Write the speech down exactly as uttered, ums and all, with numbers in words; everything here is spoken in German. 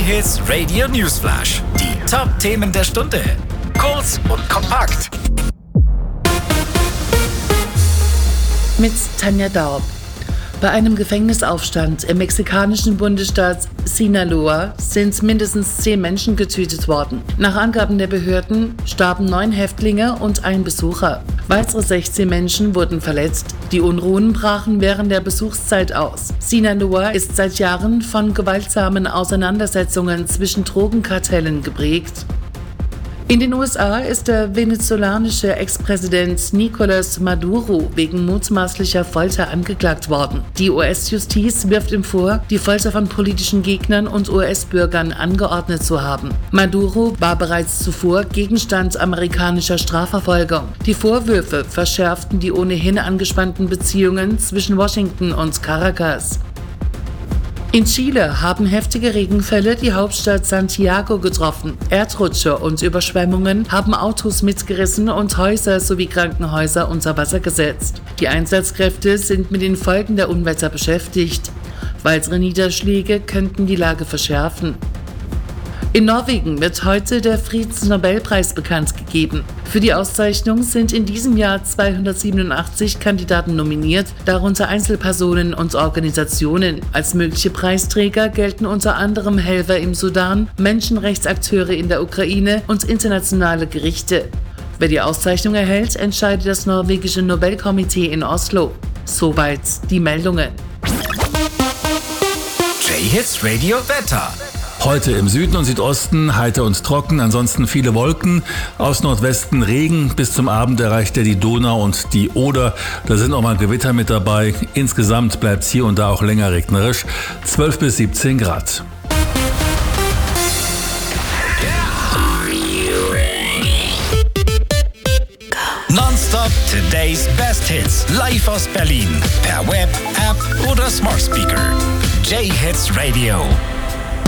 J-Hits Radio Newsflash. Die Top-Themen der Stunde. Kurz und kompakt. Mit Tanja Daub. Bei einem Gefängnisaufstand im mexikanischen Bundesstaat Sinaloa sind mindestens zehn Menschen getötet worden. Nach Angaben der Behörden starben neun Häftlinge und ein Besucher. Weitere sechzehn Menschen wurden verletzt. Die Unruhen brachen während der Besuchszeit aus. Sinaloa ist seit Jahren von gewaltsamen Auseinandersetzungen zwischen Drogenkartellen geprägt. In den U S A ist der venezolanische Ex-Präsident Nicolás Maduro wegen mutmaßlicher Folter angeklagt worden. Die U S-Justiz wirft ihm vor, die Folter von politischen Gegnern und U S-Bürgern angeordnet zu haben. Maduro war bereits zuvor Gegenstand amerikanischer Strafverfolgung. Die Vorwürfe verschärften die ohnehin angespannten Beziehungen zwischen Washington und Caracas. In Chile haben heftige Regenfälle die Hauptstadt Santiago getroffen. Erdrutsche und Überschwemmungen haben Autos mitgerissen und Häuser sowie Krankenhäuser unter Wasser gesetzt. Die Einsatzkräfte sind mit den Folgen der Unwetter beschäftigt. Weitere Niederschläge könnten die Lage verschärfen. In Norwegen wird heute der Friedensnobelpreis bekannt gegeben. Für die Auszeichnung sind in diesem Jahr zweihundertsiebenundachtzig Kandidaten nominiert, darunter Einzelpersonen und Organisationen. Als mögliche Preisträger gelten unter anderem Helfer im Sudan, Menschenrechtsakteure in der Ukraine und internationale Gerichte. Wer die Auszeichnung erhält, entscheidet das norwegische Nobelkomitee in Oslo. Soweit die Meldungen. J-Hits Radio Wetter. Heute im Süden und Südosten heiter und trocken, ansonsten viele Wolken. Aus Nordwesten Regen, bis zum Abend erreicht er die Donau und die Oder. Da sind auch mal Gewitter mit dabei. Insgesamt bleibt es hier und da auch länger regnerisch. zwölf bis siebzehn Grad. Nonstop Today's Best Hits. Live aus Berlin. Per Web, App oder Smart Speaker. J-Hits Radio.